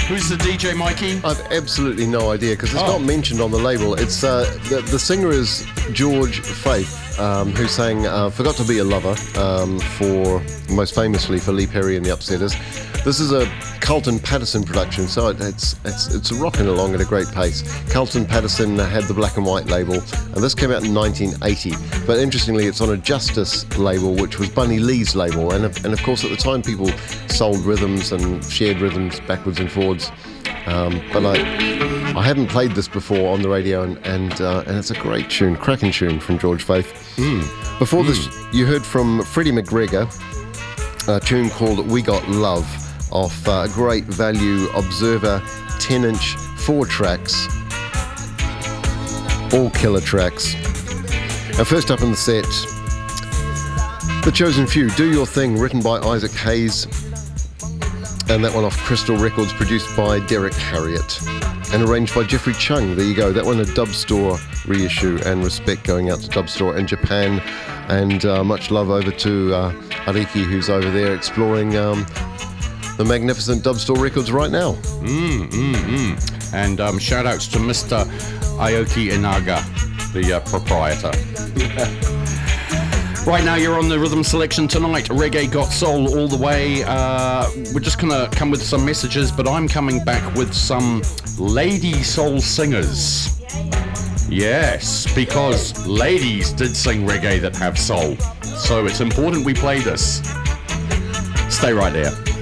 Who's the DJ, Mikey? I've absolutely no idea because it's not mentioned on the label. It's the singer is George Faith, who sang "Forgot to Be a Lover" for most famously for Lee Perry and the Upsetters. This is a Carlton Patterson production, so it's rocking along at a great pace. Carlton Patterson had the black and white label, and this came out in 1980. But interestingly, it's on a Justice label, which was Bunny Lee's label, and of course at the time people sold rhythms and shared rhythms backwards and forwards. But I haven't played this before on the radio, and it's a great tune, cracking tune from George Faith. Before this, you heard from Freddie McGregor, a tune called "We Got Love," off Great Value Observer 10-inch 4 tracks, all killer tracks. And first up in the set, The Chosen Few, "Do Your Thing," written by Isaac Hayes, and that one off Crystal Records, produced by Derek Harriott and arranged by Jeffrey Chung. There you go, that one a Dub Store reissue, and respect going out to Dub Store in Japan, and much love over to Ariki, who's over there exploring the magnificent Dub Store Records right now. And shout outs to Mr. Aoki Inaga, the proprietor. Right now you're on the Rhythm Selection tonight. Reggae Got Soul all the way. We're just going to come with some messages, but I'm coming back with some lady soul singers. Yes, because ladies did sing reggae that have soul. So it's important we play this. Stay right there.